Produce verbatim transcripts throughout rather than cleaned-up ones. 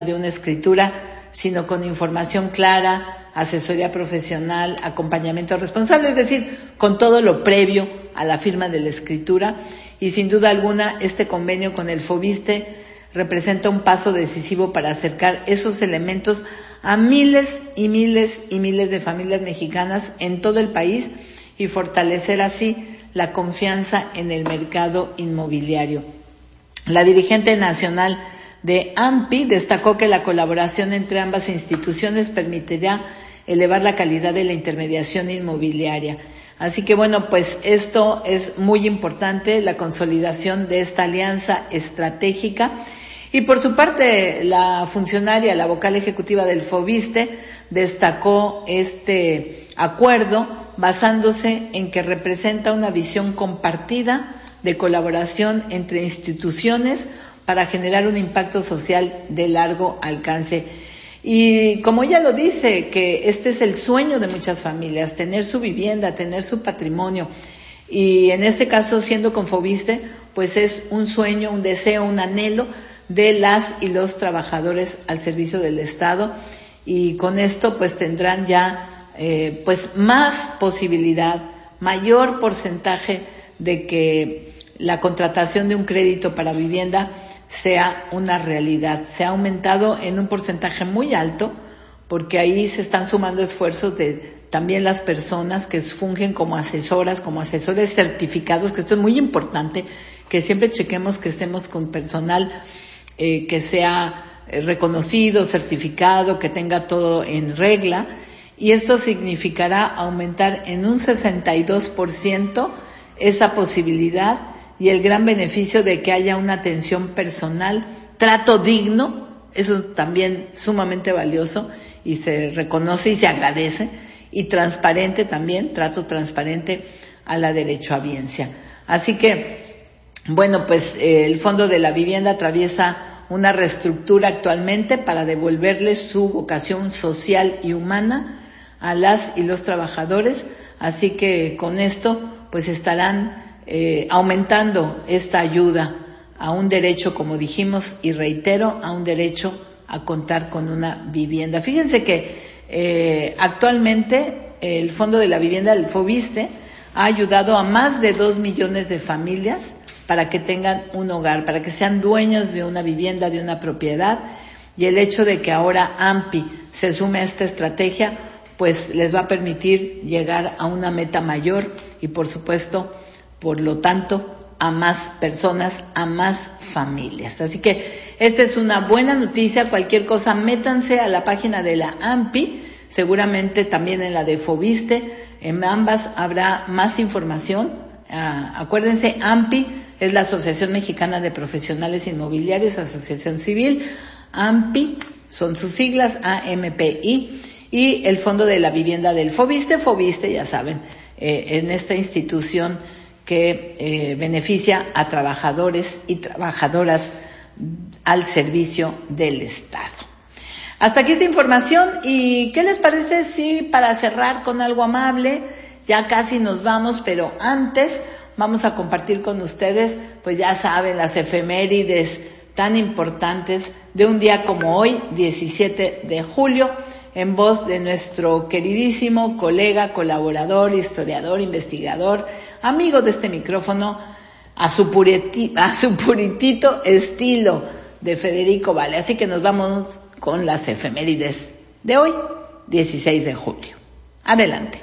de una escritura, sino con información clara, asesoría profesional, acompañamiento responsable, es decir, con todo lo previo a la firma de la escritura. Y sin duda alguna, este convenio con el FOBISTE representa un paso decisivo para acercar esos elementos a miles y miles y miles de familias mexicanas en todo el país y fortalecer así la confianza en el mercado inmobiliario. La dirigente nacional de AMPI destacó que la colaboración entre ambas instituciones permitirá elevar la calidad de la intermediación inmobiliaria. Así que bueno, pues esto es muy importante, la consolidación de esta alianza estratégica. Y por su parte, la funcionaria, la vocal ejecutiva del FOBISTE, destacó este acuerdo basándose en que representa una visión compartida de colaboración entre instituciones para generar un impacto social de largo alcance. Y como ella lo dice, que este es el sueño de muchas familias, tener su vivienda, tener su patrimonio. Y en este caso, siendo con FOBISTE, pues es un sueño, un deseo, un anhelo de las y los trabajadores al servicio del Estado. Y con esto pues tendrán ya eh, pues más posibilidad, mayor porcentaje de que la contratación de un crédito para vivienda sea una realidad. Se ha aumentado en un porcentaje muy alto porque ahí se están sumando esfuerzos de también las personas que fungen como asesoras, como asesores certificados, que esto es muy importante, que siempre chequemos que estemos con personal eh, que sea reconocido, certificado, que tenga todo en regla, y esto significará aumentar en un sesenta y dos por ciento esa posibilidad y el gran beneficio de que haya una atención personal, trato digno, eso también sumamente valioso y se reconoce y se agradece, y transparente también, trato transparente a la derechohabiencia. Así que, bueno, pues eh, el Fondo de la Vivienda atraviesa una reestructura actualmente para devolverle su vocación social y humana a las y los trabajadores, así que con esto pues estarán Eh, aumentando esta ayuda a un derecho, como dijimos, y reitero, a un derecho a contar con una vivienda. Fíjense que eh, actualmente el Fondo de la Vivienda, el FOBISTE, ha ayudado a más de dos millones de familias para que tengan un hogar, para que sean dueños de una vivienda, de una propiedad, y el hecho de que ahora AMPI se sume a esta estrategia, pues les va a permitir llegar a una meta mayor y, por supuesto, por lo tanto, a más personas, a más familias. Así que esta es una buena noticia. Cualquier cosa, métanse a la página de la AMPI, seguramente también en la de FOBISTE. En ambas habrá más información. Ah, acuérdense, AMPI es la Asociación Mexicana de Profesionales Inmobiliarios, Asociación Civil. AMPI son sus siglas, A M P I. Y el Fondo de la Vivienda del FOBISTE. FOBISTE, ya saben, eh, en esta institución que eh, beneficia a trabajadores y trabajadoras al servicio del Estado. Hasta aquí esta información, y ¿qué les parece si para cerrar con algo amable? Ya casi nos vamos, pero antes vamos a compartir con ustedes, pues ya saben, las efemérides tan importantes de un día como hoy, diecisiete de julio, en voz de nuestro queridísimo colega, colaborador, historiador, investigador, amigo de este micrófono, a su, puriti, a su puritito estilo, de Federico Vale. Así que nos vamos con las efemérides de hoy, dieciséis de julio. Adelante.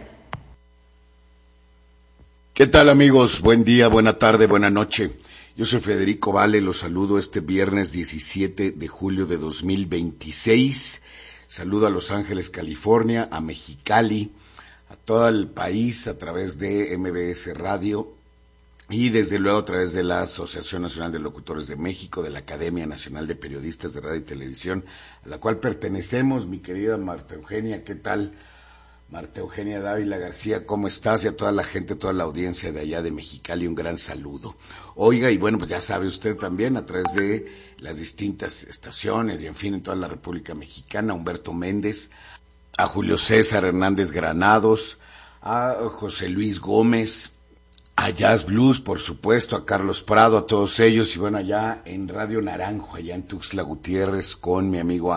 ¿Qué tal, amigos? Buen día, buena tarde, buena noche. Yo soy Federico Vale, los saludo este viernes diecisiete de julio de dos mil veintiséis. Saludo a Los Ángeles, California, a Mexicali, a todo el país a través de M B S Radio y desde luego a través de la Asociación Nacional de Locutores de México, de la Academia Nacional de Periodistas de Radio y Televisión, a la cual pertenecemos. Mi querida Marta Eugenia, ¿qué tal? Marta Eugenia Dávila García, ¿cómo estás? Y a toda la gente, toda la audiencia de allá de Mexicali, un gran saludo. Oiga, y bueno, pues ya sabe usted también, a través de las distintas estaciones y en fin, en toda la República Mexicana, a Humberto Méndez, a Julio César Hernández Granados, a José Luis Gómez, a Jazz Blues, por supuesto, a Carlos Prado, a todos ellos, y bueno, allá en Radio Naranjo, allá en Tuxtla Gutiérrez, con mi amigo